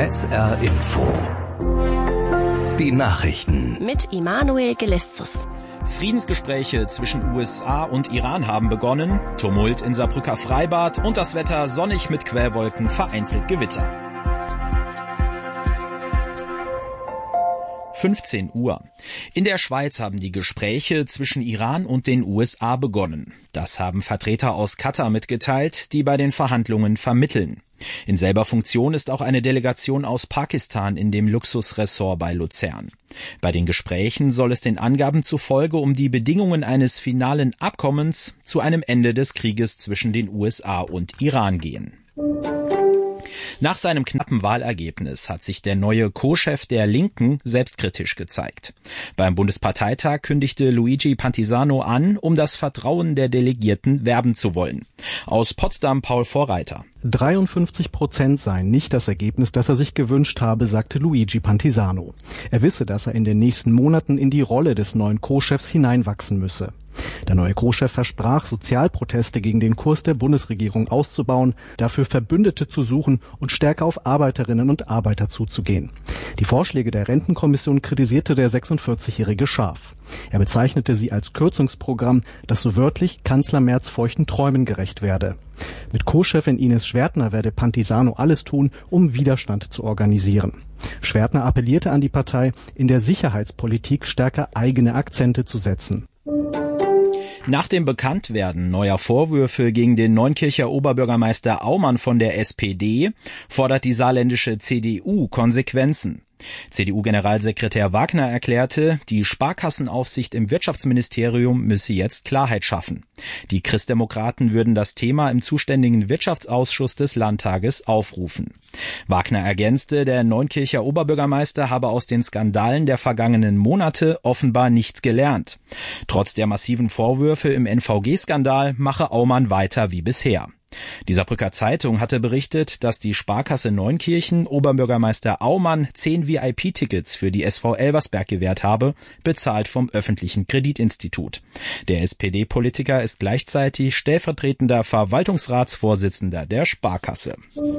SR Info. Die Nachrichten. Mit Emanuel Geleszus. Friedensgespräche zwischen USA und Iran haben begonnen, Tumult in Saarbrücker Freibad und das Wetter sonnig mit Quellwolken, vereinzelt Gewitter. 15 Uhr. In der Schweiz haben die Gespräche zwischen Iran und den USA begonnen. Das haben Vertreter aus Katar mitgeteilt, die bei den Verhandlungen vermitteln. In selber Funktion ist auch eine Delegation aus Pakistan in dem Luxusressort bei Luzern. Bei den Gesprächen soll es den Angaben zufolge um die Bedingungen eines finalen Abkommens zu einem Ende des Krieges zwischen den USA und Iran gehen. Nach seinem knappen Wahlergebnis hat sich der neue Co-Chef der Linken selbstkritisch gezeigt. Beim Bundesparteitag kündigte Luigi Pantisano an, um das Vertrauen der Delegierten werben zu wollen. Aus Potsdam Paul Vorreiter. 53% seien nicht das Ergebnis, das er sich gewünscht habe, sagte Luigi Pantisano. Er wisse, dass er in den nächsten Monaten in die Rolle des neuen Co-Chefs hineinwachsen müsse. Der neue Co-Chef versprach, Sozialproteste gegen den Kurs der Bundesregierung auszubauen, dafür Verbündete zu suchen und stärker auf Arbeiterinnen und Arbeiter zuzugehen. Die Vorschläge der Rentenkommission kritisierte der 46-Jährige scharf. Er bezeichnete sie als Kürzungsprogramm, das so wörtlich Kanzler Merz feuchten Träumen gerecht werde. Mit Co-Chefin Ines Schwertner werde Pantisano alles tun, um Widerstand zu organisieren. Schwertner appellierte an die Partei, in der Sicherheitspolitik stärker eigene Akzente zu setzen. Nach dem Bekanntwerden neuer Vorwürfe gegen den Neunkircher Oberbürgermeister Aumann von der SPD fordert die saarländische CDU Konsequenzen. CDU-Generalsekretär Wagner erklärte, die Sparkassenaufsicht im Wirtschaftsministerium müsse jetzt Klarheit schaffen. Die Christdemokraten würden das Thema im zuständigen Wirtschaftsausschuss des Landtages aufrufen. Wagner ergänzte, der Neunkircher Oberbürgermeister habe aus den Skandalen der vergangenen Monate offenbar nichts gelernt. Trotz der massiven Vorwürfe im NVG-Skandal mache Aumann weiter wie bisher. Die Saarbrücker Zeitung hatte berichtet, dass die Sparkasse Neunkirchen Oberbürgermeister Aumann 10 VIP-Tickets für die SV Elversberg gewährt habe, bezahlt vom öffentlichen Kreditinstitut. Der SPD-Politiker ist gleichzeitig stellvertretender Verwaltungsratsvorsitzender der Sparkasse.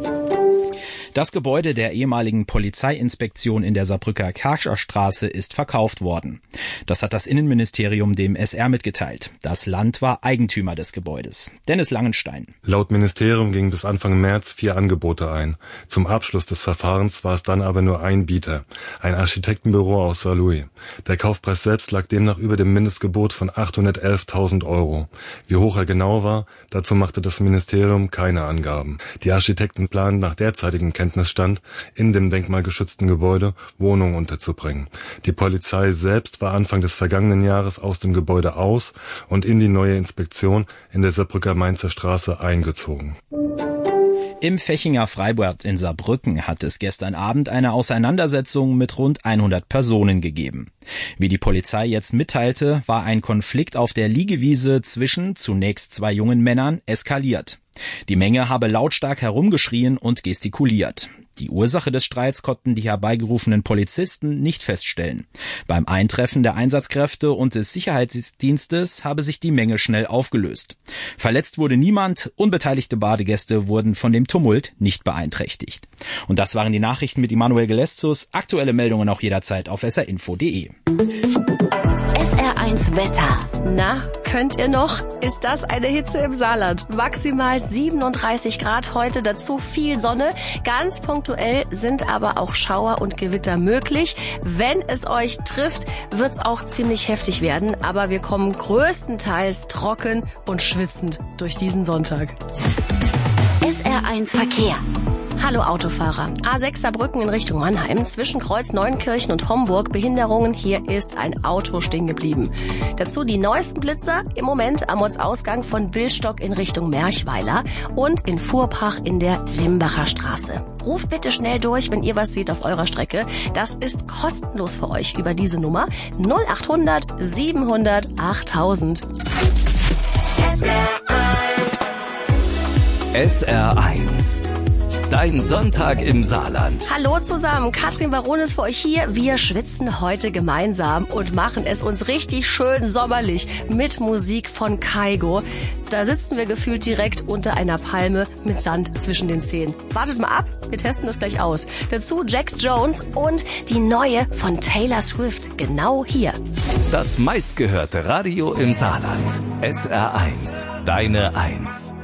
Das Gebäude der ehemaligen Polizeiinspektion in der Saarbrücker Karcherstraße ist verkauft worden. Das hat das Innenministerium dem SR mitgeteilt. Das Land war Eigentümer des Gebäudes. Dennis Langenstein. Laut Ministerium gingen bis Anfang März 4 Angebote ein. Zum Abschluss des Verfahrens war es dann aber nur ein Bieter, ein Architektenbüro aus Saarlouis. Der Kaufpreis selbst lag demnach über dem Mindestgebot von 811.000 €. Wie hoch er genau war, dazu machte das Ministerium keine Angaben. Die Architekten planen nach derzeitigem Kenntnisstand, in dem denkmalgeschützten Gebäude Wohnungen unterzubringen. Die Polizei selbst war Anfang des vergangenen Jahres aus dem Gebäude aus und in die neue Inspektion in der Saarbrücker Mainzer Straße eingezogen. Im Fechinger Freibad in Saarbrücken hat es gestern Abend eine Auseinandersetzung mit rund 100 Personen gegeben. Wie die Polizei jetzt mitteilte, war ein Konflikt auf der Liegewiese zwischen zunächst 2 jungen Männern eskaliert. Die Menge habe lautstark herumgeschrien und gestikuliert. Die Ursache des Streits konnten die herbeigerufenen Polizisten nicht feststellen. Beim Eintreffen der Einsatzkräfte und des Sicherheitsdienstes habe sich die Menge schnell aufgelöst. Verletzt wurde niemand, unbeteiligte Badegäste wurden von dem Tumult nicht beeinträchtigt. Und das waren die Nachrichten mit Emanuel Geleszus. Aktuelle Meldungen auch jederzeit auf srinfo.de. SR1 Wetter. Na, könnt ihr noch? Ist das eine Hitze im Saarland? Maximal 37 Grad heute, dazu viel Sonne. Ganz punktuell sind aber auch Schauer und Gewitter möglich. Wenn es euch trifft, wird's auch ziemlich heftig werden. Aber wir kommen größtenteils trocken und schwitzend durch diesen Sonntag. SR1 Verkehr. Hallo Autofahrer. A6 Saarbrücken in Richtung Mannheim. Zwischen Kreuz Neunkirchen und Homburg Behinderungen. Hier ist ein Auto stehen geblieben. Dazu die neuesten Blitzer. Im Moment am Ortsausgang von Billstock in Richtung Merchweiler und in Fuhrpach in der Limbacher Straße. Ruft bitte schnell durch, wenn ihr was seht auf eurer Strecke. Das ist kostenlos für euch über diese Nummer 0800 700 8000. SR1 Dein Sonntag im Saarland. Hallo zusammen, Katrin Baron ist für euch hier. Wir schwitzen heute gemeinsam und machen es uns richtig schön sommerlich mit Musik von Kygo. Da sitzen wir gefühlt direkt unter einer Palme mit Sand zwischen den Zehen. Wartet mal ab, wir testen das gleich aus. Dazu Jax Jones und die neue von Taylor Swift, genau hier. Das meistgehörte Radio im Saarland. SR1, deine 1.